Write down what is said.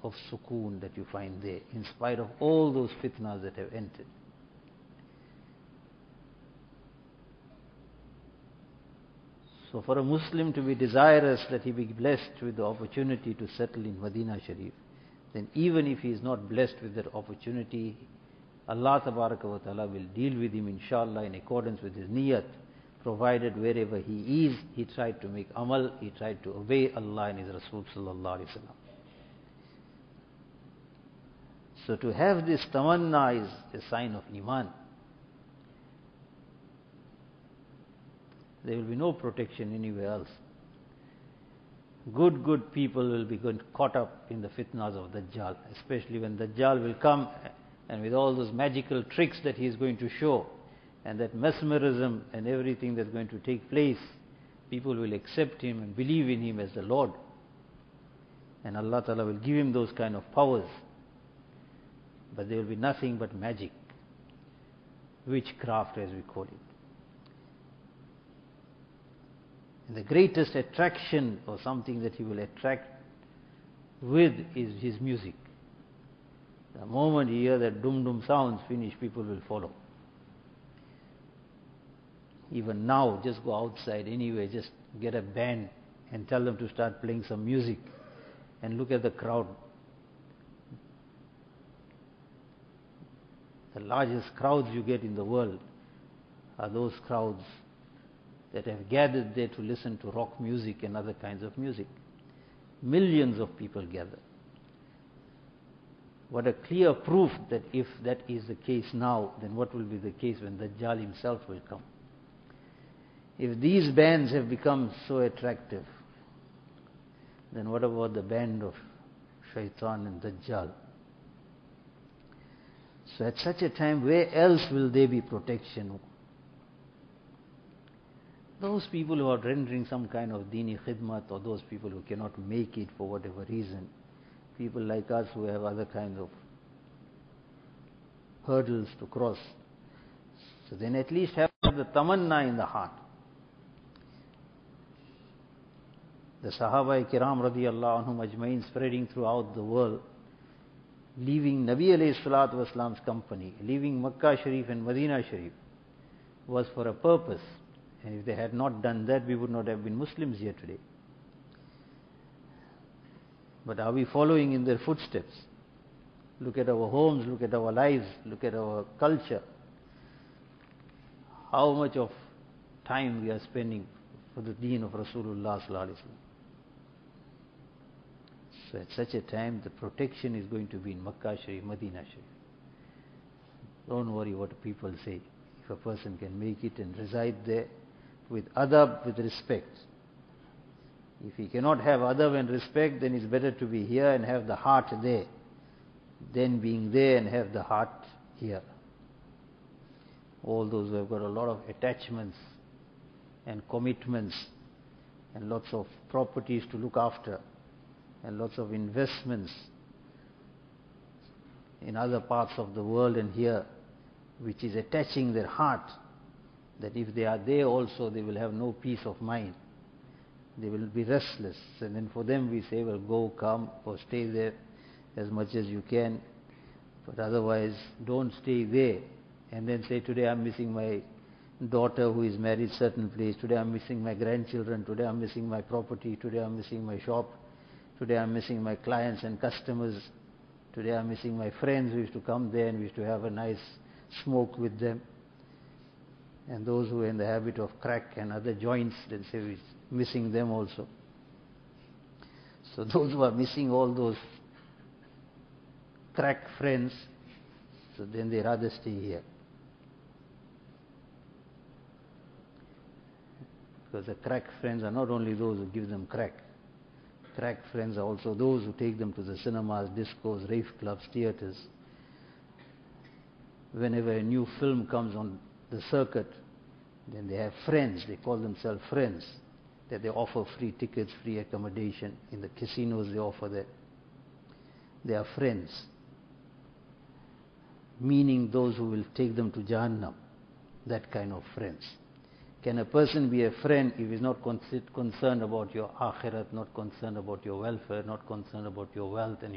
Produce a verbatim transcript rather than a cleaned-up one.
of sukoon that you find there, in spite of all those fitnas that have entered. So for a Muslim to be desirous that he be blessed with the opportunity to settle in Medina Sharif, then even if he is not blessed with that opportunity, Allah Tabaraka wa Ta'ala will deal with him inshallah in accordance with his niyat, provided wherever he is, he tried to make amal, he tried to obey Allah and His Rasul Sallallahu Alaihi Wasallam. So to have this tamanna is a sign of iman. There will be no protection anywhere else. Good, good people will be caught up in the fitnas of Dajjal, especially when Dajjal will come and with all those magical tricks that he is going to show, and that mesmerism and everything that's going to take place, people will accept him and believe in him as the Lord. And Allah Ta'ala will give him those kind of powers. But there will be nothing but magic, witchcraft as we call it. And the greatest attraction or something that he will attract with is his music. The moment you hear that dum-dum sounds finish, people will follow. Even now, just go outside anyway, just get a band and tell them to start playing some music and look at the crowd. The largest crowds you get in the world are those crowds that have gathered there to listen to rock music and other kinds of music. Millions of people gather. What a clear proof that if that is the case now, then what will be the case when Dajjal himself will come? If these bands have become so attractive, then what about the band of Shaitan and Dajjal? So at such a time, where else will there be protection? Those people who are rendering some kind of dini khidmat, or those people who cannot make it for whatever reason, people like us who have other kinds of hurdles to cross, so then at least have the tamanna in the heart. The Sahaba Kiram radiyallahu anhum ajmain spreading throughout the world, leaving Nabi alayhi salatu wasalam's company, leaving Makkah Sharif and Medina Sharif, was for a purpose. And if they had not done that, we would not have been Muslims here today. But are we following in their footsteps? Look at our homes, look at our lives, look at our culture. How much of time we are spending for the deen of Rasulullah sallallahu alaihi wasallam. So at such a time, the protection is going to be in Makkah Sharif, Medina Sharif. Don't worry what people say. If a person can make it and reside there with adab, with respect. If he cannot have adab and respect, then it's better to be here and have the heart there, than being there and have the heart here. All those who have got a lot of attachments and commitments and lots of properties to look after and lots of investments in other parts of the world and here, which is attaching their heart, that if they are there also, they will have no peace of mind. They will be restless. And then for them we say, well, go, come, or stay there as much as you can. But otherwise, don't stay there. And then say, today I'm missing my daughter who is married certain place. Today I'm missing my grandchildren. Today I'm missing my property. Today I'm missing my shop. Today I'm missing my clients and customers. Today I'm missing my friends who used to come there and we used to have a nice smoke with them. And those who are in the habit of crack and other joints, then say we're missing them also. So those who are missing all those crack friends, so then they rather stay here. Because the crack friends are not only those who give them crack. Crack friends are also those who take them to the cinemas, discos, rave clubs, theatres. Whenever a new film comes on the circuit, then they have friends, they call themselves friends, that they offer free tickets, free accommodation. In the casinos they offer that. They are friends, meaning those who will take them to Jahannam, that kind of friends. Can a person be a friend if he is not concerned about your akhirat, not concerned about your welfare, not concerned about your wealth and